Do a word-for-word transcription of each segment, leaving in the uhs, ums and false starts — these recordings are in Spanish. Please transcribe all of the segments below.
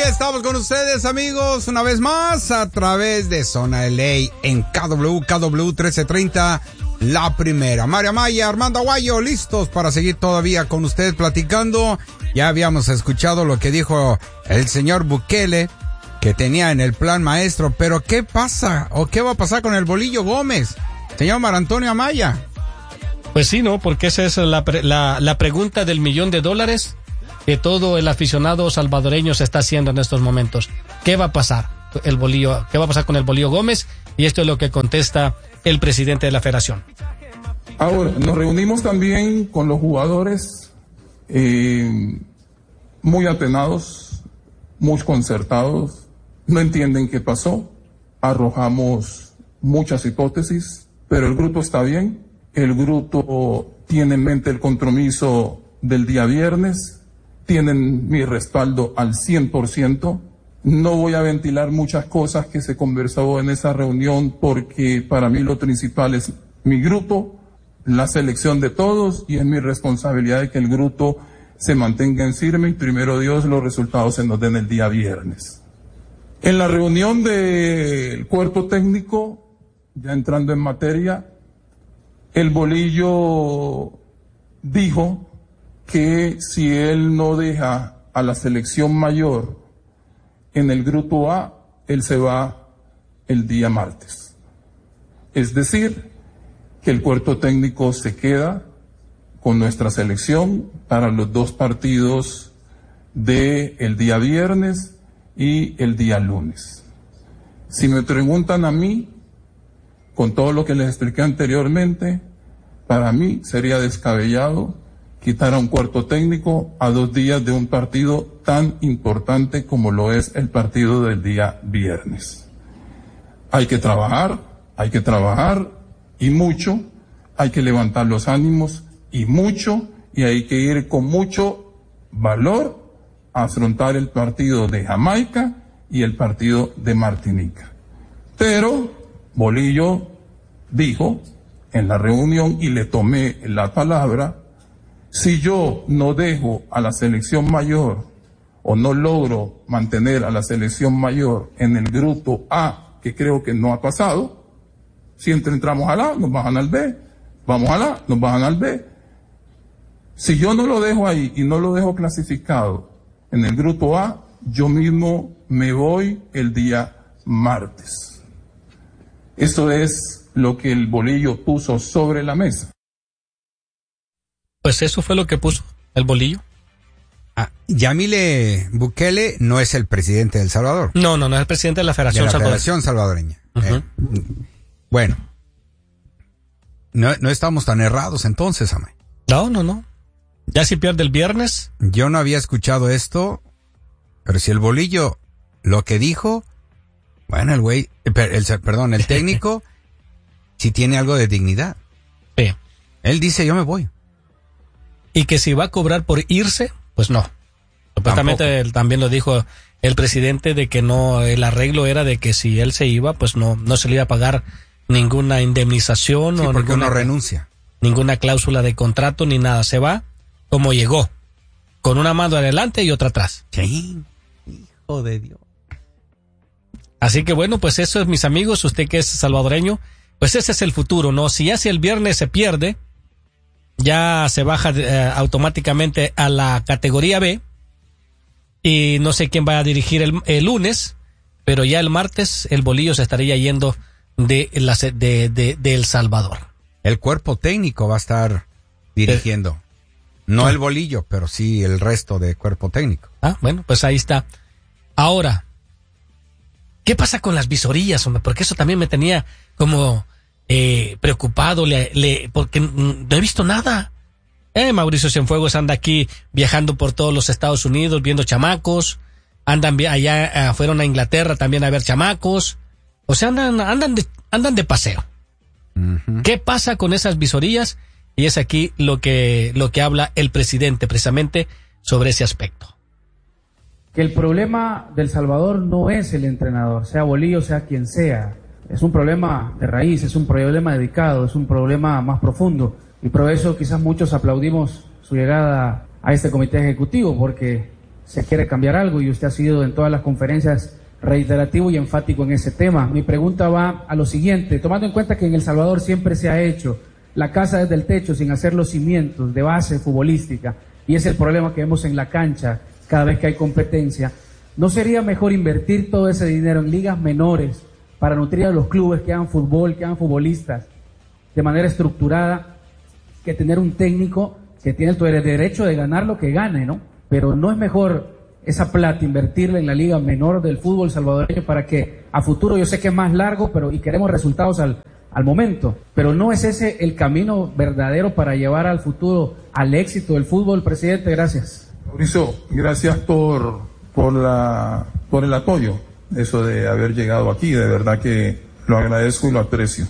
estamos con ustedes, amigos, una vez más a través de Zona de Ley en K W, K W trece treinta, la primera. María Maya, Armando Aguayo, listos para seguir todavía con ustedes platicando. Ya habíamos escuchado lo que dijo el señor Bukele, que tenía en el plan maestro, pero ¿qué pasa o qué va a pasar con el Bolillo Gómez, señor Mar Antonio Amaya? Pues sí, ¿no? Porque esa es la, la, la pregunta del millón de dólares que todo el aficionado salvadoreño se está haciendo en estos momentos. ¿Qué va a pasar? El Bolillo, ¿qué va a pasar con el Bolillo Gómez? Y esto es lo que contesta el presidente de la federación. Ahora, nos reunimos también con los jugadores eh, muy atenados, muy concertados, no entienden qué pasó, arrojamos muchas hipótesis, pero el grupo está bien, el grupo tiene en mente el compromiso del día viernes, tienen mi respaldo al cien por ciento. No voy a ventilar muchas cosas que se conversó en esa reunión porque para mí lo principal es mi grupo, la selección de todos y es mi responsabilidad de que el grupo se mantenga en firme y primero Dios los resultados se nos den el día viernes. En la reunión del cuerpo técnico, ya entrando en materia, el Bolillo dijo que si él no deja a la selección mayor en el grupo A, él se va el día martes. Es decir, que el cuerpo técnico se queda con nuestra selección para los dos partidos de el día viernes y el día lunes. Si me preguntan a mí, con todo lo que les expliqué anteriormente, para mí sería descabellado quitar a un cuerpo técnico a dos días de un partido tan importante como lo es el partido del día viernes. Hay que trabajar, hay que trabajar y mucho, hay que levantar los ánimos y mucho, y hay que ir con mucho valor a afrontar el partido de Jamaica y el partido de Martinica. Pero Bolillo dijo en la reunión, y le tomé la palabra, si yo no dejo a la selección mayor o no logro mantener a la selección mayor en el grupo A, que creo que no ha pasado, si entramos al A, nos bajan al B, vamos al A, nos bajan al B. Si yo no lo dejo ahí y no lo dejo clasificado en el grupo A, yo mismo me voy el día martes. Eso es lo que el Bolillo puso sobre la mesa. Pues eso fue lo que puso el Bolillo. Ah, Yamile Bukele no es el presidente de El Salvador. No, no, no es el presidente de la Federación, de la Salvadoreña. Federación Salvadoreña. Uh-huh. Eh, bueno, no, no estamos tan errados entonces, Amay. No, no, no. Ya si pierde el viernes. Yo no había escuchado esto, pero si el Bolillo lo que dijo, bueno, el güey, el, perdón, el técnico, si tiene algo de dignidad. Sí. Él dice, yo me voy. Y que si va a cobrar por irse, pues no. Supuestamente él también lo dijo el presidente, de que no, el arreglo era de que si él se iba, pues no, no se le iba a pagar ninguna indemnización, sí, o porque ninguna, uno renuncia. Ninguna cláusula de contrato ni nada. Se va como llegó, con una mano adelante y otra atrás. Sí, hijo de Dios. Así que bueno, pues eso es, mis amigos, usted que es salvadoreño, pues ese es el futuro, ¿no? Si ya si el viernes se pierde, ya se baja eh, automáticamente a la categoría B, y no sé quién va a dirigir el, el lunes, pero ya el martes el Bolillo se estaría yendo de, la, de, de, de El Salvador. El cuerpo técnico va a estar dirigiendo. Eh, no ah. el Bolillo, pero sí el resto del cuerpo técnico. Ah, bueno, pues ahí está. Ahora, ¿qué pasa con las visorías, hombre? Porque eso también me tenía como eh, preocupado, le, le, porque no he visto nada. Eh, Mauricio Cienfuegos anda aquí viajando por todos los Estados Unidos, viendo chamacos. Andan allá, uh, fueron a Inglaterra también a ver chamacos. O sea, andan, andan de, andan de paseo. Uh-huh. ¿Qué pasa con esas visorías? Y es aquí lo que, lo que habla el presidente precisamente sobre ese aspecto. Que el problema del Salvador no es el entrenador, sea Bolillo, sea quien sea. Es un problema de raíz, es un problema dedicado, es un problema más profundo. Y por eso quizás muchos aplaudimos su llegada a este comité ejecutivo, porque se quiere cambiar algo y usted ha sido en todas las conferencias reiterativo y enfático en ese tema. Mi pregunta va a lo siguiente, tomando en cuenta que en El Salvador siempre se ha hecho la casa desde el techo sin hacer los cimientos de base futbolística, y es el problema que vemos en la cancha cada vez que hay competencia, ¿no sería mejor invertir todo ese dinero en ligas menores para nutrir a los clubes que hagan fútbol, que hagan futbolistas de manera estructurada, que tener un técnico que tiene el derecho de ganar lo que gane, ¿no? Pero no es mejor esa plata invertirla en la liga menor del fútbol salvadoreño para que a futuro, yo sé que es más largo, pero y queremos resultados al, al momento, pero no es ese el camino verdadero para llevar al futuro al éxito del fútbol, presidente? Gracias. Mauricio, gracias por, por, la, por el apoyo, eso de haber llegado aquí, de verdad que lo agradezco y lo aprecio.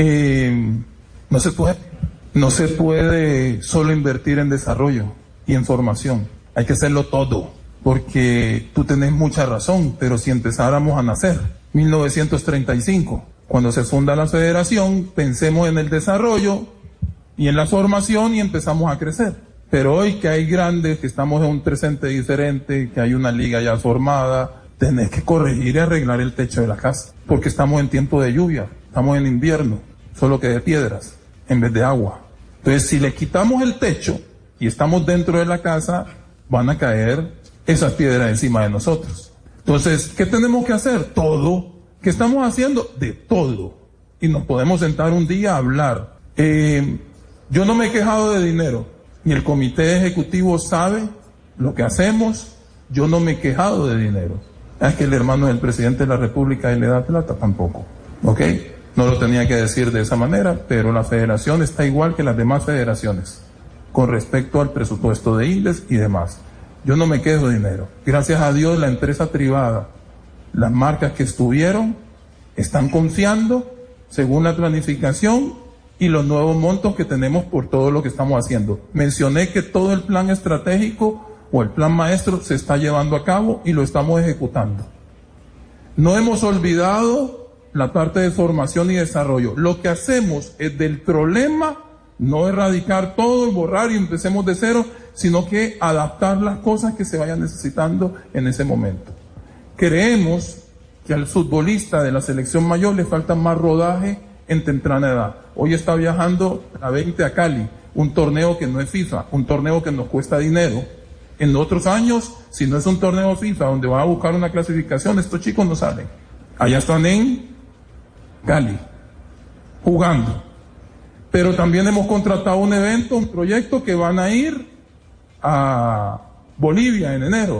Eh, no se puede, no se puede solo invertir en desarrollo y en formación, hay que hacerlo todo. Porque tú tenés mucha razón, pero si empezáramos a nacer, mil novecientos treinta y cinco, cuando se funda la federación, pensemos en el desarrollo y en la formación y empezamos a crecer. Pero hoy que hay grandes, que estamos en un presente diferente, que hay una liga ya formada, tenés que corregir y arreglar el techo de la casa, porque estamos en tiempo de lluvia, estamos en invierno, solo que de piedras, en vez de agua. Entonces, si le quitamos el techo y estamos dentro de la casa, van a caer esas piedras encima de nosotros. Entonces, ¿qué tenemos que hacer? Todo. ¿Qué estamos haciendo? De todo. Y nos podemos sentar un día a hablar. Eh, yo no me he quejado de dinero. Ni el comité ejecutivo sabe lo que hacemos. Yo no me he quejado de dinero. Es que el hermano del presidente de la República y le da plata tampoco. ¿Ok? No lo tenía que decir de esa manera, pero la federación está igual que las demás federaciones con respecto al presupuesto de Indes y demás. Yo no me quejo de dinero. Gracias a Dios, la empresa privada, las marcas que estuvieron, están confiando según la planificación y los nuevos montos que tenemos por todo lo que estamos haciendo. Mencioné que todo el plan estratégico o el plan maestro se está llevando a cabo y lo estamos ejecutando. No hemos olvidado la parte de formación y desarrollo. Lo que hacemos es del problema, no erradicar todo y borrar y empecemos de cero, sino que adaptar las cosas que se vayan necesitando en ese momento. Creemos que al futbolista de la selección mayor le falta más rodaje en temprana edad. Hoy está viajando a veinte a Cali, un torneo que no es FIFA, un torneo que nos cuesta dinero. En otros años, si no es un torneo FIFA donde van a buscar una clasificación, estos chicos no salen. Allá están en Cali, jugando. Pero también hemos contratado un evento, un proyecto que van a ir a Bolivia en enero.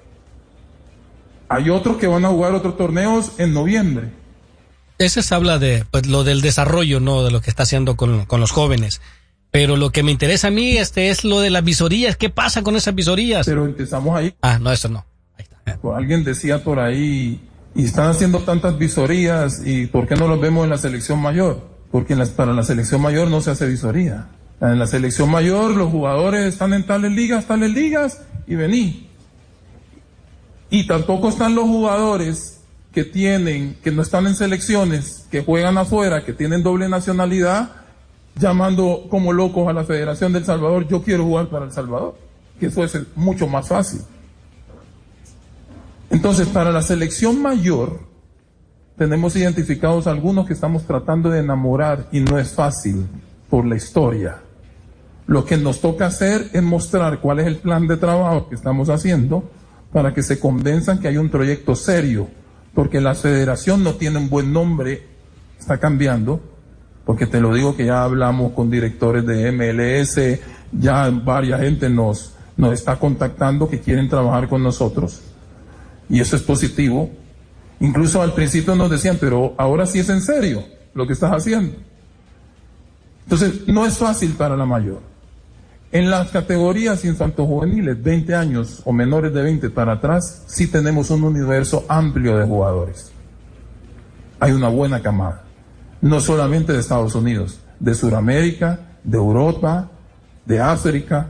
Hay otros que van a jugar otros torneos en noviembre. Ese se habla de pues, lo del desarrollo, no de lo que está haciendo con, con los jóvenes. Pero lo que me interesa a mí este es lo de las visorías. ¿Qué pasa con esas visorías? Pero empezamos ahí. Ah, no, eso no. Ahí está. Alguien decía por ahí, y están haciendo tantas visorías, ¿y por qué no los vemos en la selección mayor? Porque en las, para la selección mayor no se hace visoría. En la selección mayor los jugadores están en tales ligas, tales ligas, y vení. Y tampoco están los jugadores que tienen, que no están en selecciones, que juegan afuera, que tienen doble nacionalidad, llamando como locos a la Federación del Salvador, yo quiero jugar para El Salvador, que eso es mucho más fácil. Entonces, para la selección mayor, tenemos identificados algunos que estamos tratando de enamorar y no es fácil por la historia. Lo que nos toca hacer es mostrar cuál es el plan de trabajo que estamos haciendo para que se convenzan que hay un proyecto serio, porque la federación no tiene un buen nombre, está cambiando, porque te lo digo que ya hablamos con directores de M L S, ya varias gente nos, nos está contactando que quieren trabajar con nosotros, y eso es positivo. Incluso al principio nos decían, pero ahora sí es en serio lo que estás haciendo. Entonces, no es fácil para la mayor. En las categorías infanto-juveniles, veinte años o menores de veinte para atrás, sí tenemos un universo amplio de jugadores. Hay una buena camada. No solamente de Estados Unidos, de Sudamérica, de Europa, de África,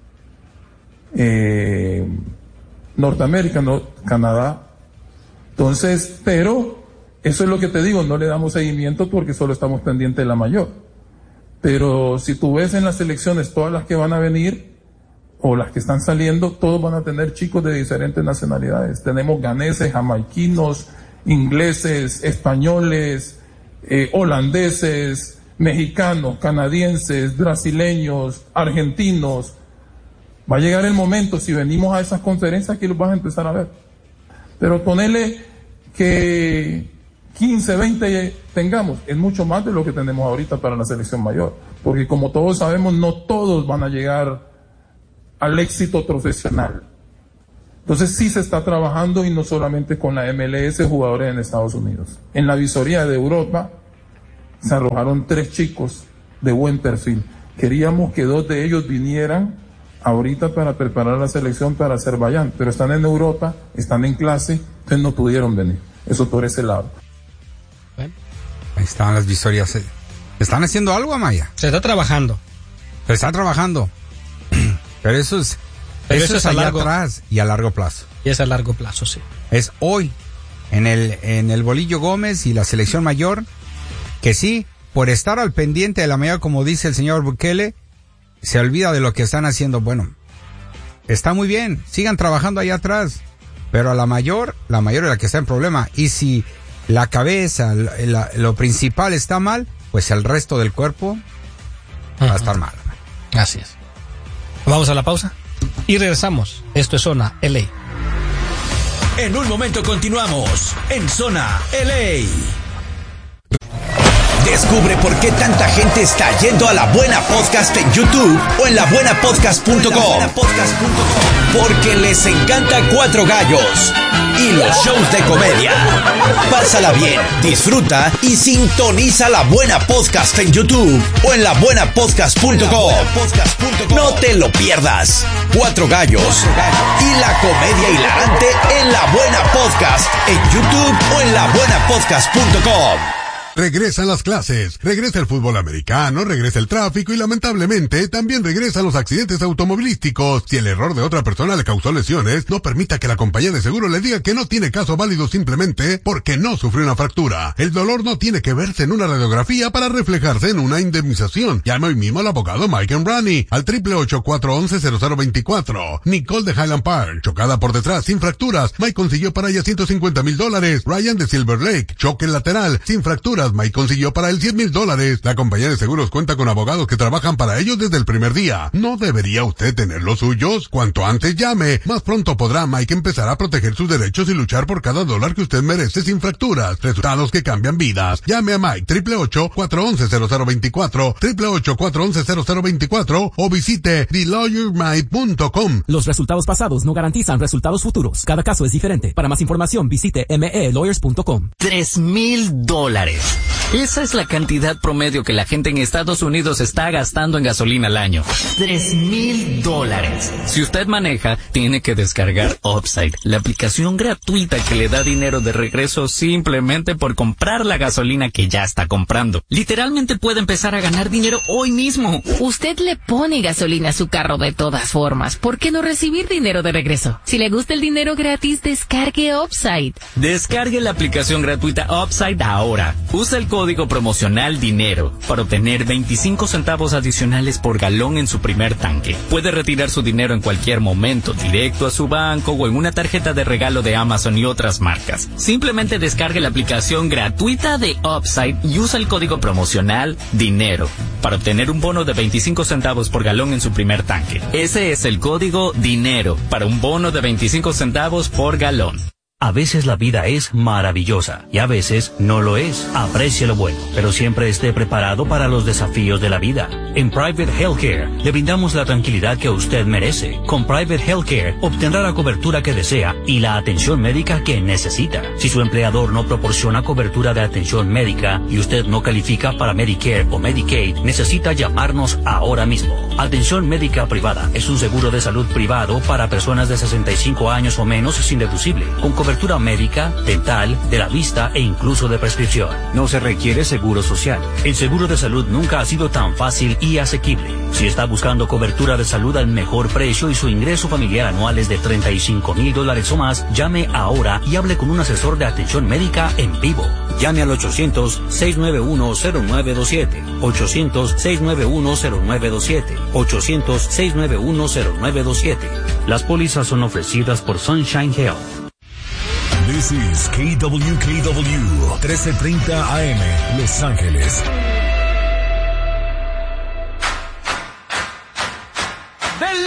eh, Norteamérica, no, Canadá. Entonces, pero, eso es lo que te digo, no le damos seguimiento porque solo estamos pendientes de la mayor. Pero si tú ves en las selecciones todas las que van a venir, o las que están saliendo, todos van a tener chicos de diferentes nacionalidades. Tenemos ganeses, jamaiquinos, ingleses, españoles, eh, holandeses, mexicanos, canadienses, brasileños, argentinos. Va a llegar el momento, si venimos a esas conferencias, que los vas a empezar a ver. Pero ponele que quince, veinte tengamos, es mucho más de lo que tenemos ahorita para la selección mayor. Porque como todos sabemos, no todos van a llegar al éxito profesional. Entonces sí se está trabajando, y no solamente con la M L S, jugadores en Estados Unidos. En la visoría de Europa se arrojaron tres chicos de buen perfil. Queríamos que dos de ellos vinieran ahorita para preparar la selección para Azerbaiyán, pero están en Europa, están en clase, entonces no pudieron venir. Eso por ese lado. Bueno, ahí están las visorías. ¿Están haciendo algo, Amaya? Se está trabajando. Se está trabajando. Pero eso es, Pero eso, eso es a allá largo, atrás y a largo plazo. Y es a largo plazo, sí. Es hoy, en el, en el Bolillo Gómez y la selección mayor, que sí, por estar al pendiente de la mayor, como dice el señor Bukele, se olvida de lo que están haciendo. Bueno, está muy bien, sigan trabajando allá atrás, pero a la mayor, la mayor es la que está en problema. Y si la cabeza, la, la, lo principal está mal, pues el resto del cuerpo uh-huh. va a estar mal. Así es. Vamos a la pausa y regresamos. Esto es Zona L A. En un momento continuamos en Zona L A. Descubre por qué tanta gente está yendo a La Buena Podcast en YouTube o en la buena podcast punto com. Porque les encanta Cuatro Gallos y los shows de comedia. Pásala bien, disfruta y sintoniza La Buena Podcast en YouTube o en la buena podcast punto com. No te lo pierdas. Cuatro Gallos y la comedia hilarante en La Buena Podcast en YouTube o en la buena podcast punto com. Regresan las clases, regresa el fútbol americano, regresa el tráfico y lamentablemente también regresan los accidentes automovilísticos. Si el error de otra persona le causó lesiones, no permita que la compañía de seguro le diga que no tiene caso válido simplemente porque no sufrió una fractura. El dolor no tiene que verse en una radiografía para reflejarse en una indemnización. Llame hoy mismo al abogado Mike Embrani al triple ocho, cuatro once, cero cero veinticuatro. Nicole de Highland Park, chocada por detrás sin fracturas, Mike consiguió para ella ciento cincuenta mil dólares. Ryan de Silver Lake, choque lateral sin fracturas, Mike consiguió para él cien mil dólares. La compañía de seguros cuenta con abogados que trabajan para ellos desde el primer día. ¿No debería usted tener los suyos? Cuanto antes llame, más pronto podrá Mike empezar a proteger sus derechos y luchar por cada dólar que usted merece sin fracturas. Resultados que cambian vidas. Llame a Mike triple ocho, cuatro once, cero cero veinticuatro, triple ocho, cuatro once, cero cero veinticuatro o visite the lawyer mike punto com. Los resultados pasados no garantizan resultados futuros. Cada caso es diferente. Para más información visite m e lawyers punto com. Tres mil dólares. Esa es la cantidad promedio que la gente en Estados Unidos está gastando en gasolina al año. Tres mil dólares. Si usted maneja, tiene que descargar Upside, la aplicación gratuita que le da dinero de regreso simplemente por comprar la gasolina que ya está comprando. Literalmente puede empezar a ganar dinero hoy mismo. Usted le pone gasolina a su carro de todas formas. ¿Por qué no recibir dinero de regreso? Si le gusta el dinero gratis, descargue Upside. Descargue la aplicación gratuita Upside ahora. Usa el código promocional DINERO para obtener veinticinco centavos adicionales por galón en su primer tanque. Puede retirar su dinero en cualquier momento, directo a su banco o en una tarjeta de regalo de Amazon y otras marcas. Simplemente descargue la aplicación gratuita de Upside y usa el código promocional DINERO para obtener un bono de veinticinco centavos por galón en su primer tanque. Ese es el código DINERO para un bono de veinticinco centavos por galón. A veces la vida es maravillosa y a veces no lo es. Aprecie lo bueno, pero siempre esté preparado para los desafíos de la vida. En Private Healthcare le brindamos la tranquilidad que usted merece. Con Private Healthcare obtendrá la cobertura que desea y la atención médica que necesita. Si su empleador no proporciona cobertura de atención médica y usted no califica para Medicare o Medicaid, necesita llamarnos ahora mismo. Atención médica privada es un seguro de salud privado para personas de sesenta y cinco años o menos sin deducible, con cobertura médica, dental, de la vista e incluso de prescripción. No se requiere seguro social. El seguro de salud nunca ha sido tan fácil y asequible. Si está buscando cobertura de salud al mejor precio y su ingreso familiar anual es de treinta y cinco mil dólares o más, llame ahora y hable con un asesor de atención médica en vivo. Llame al ochocientos, seiscientos noventa y uno, cero nueve dos siete. ochocientos, seiscientos noventa y uno, cero nueve dos siete. ochocientos, seiscientos noventa y uno, cero nueve dos siete. Las pólizas son ofrecidas por Sunshine Health. This is K W K W, trece treinta A M, Los Ángeles. Del